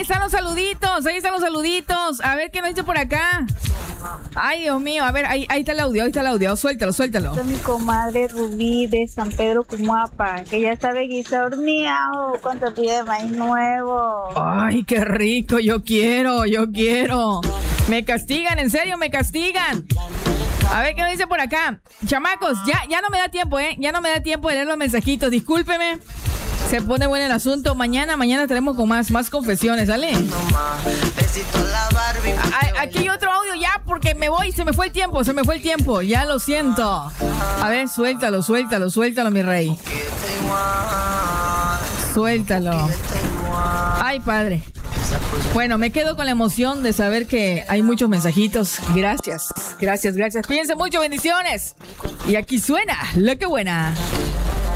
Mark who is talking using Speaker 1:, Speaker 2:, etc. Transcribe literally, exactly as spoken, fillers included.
Speaker 1: están los saluditos, ahí están los saluditos. A ver qué nos dice por acá. Ay, Dios mío, a ver, ahí, ahí está el audio, ahí está el audio. Suéltalo, suéltalo.
Speaker 2: Mi comadre Rubí de San Pedro Cumuapa, que ya sabe guisar horneado con tortilla de maíz nuevo.
Speaker 1: Ay, qué rico, yo quiero, yo quiero. Me castigan, en serio, me castigan. A ver qué nos dice por acá. Chamacos, ya, ya no me da tiempo, ¿eh? Ya no me da tiempo de leer los mensajitos. Discúlpeme. Se pone bueno el asunto. Mañana, mañana tenemos con más, más confesiones, ¿sale? A, aquí hay otro audio ya porque me voy, se me fue el tiempo, se me fue el tiempo. Ya lo siento. A ver, suéltalo, suéltalo, suéltalo, mi rey. Suéltalo. Ay, padre. Bueno, me quedo con la emoción de saber que hay muchos mensajitos. Gracias, gracias, gracias. Cuídense mucho, bendiciones. Y aquí suena La Que Buena.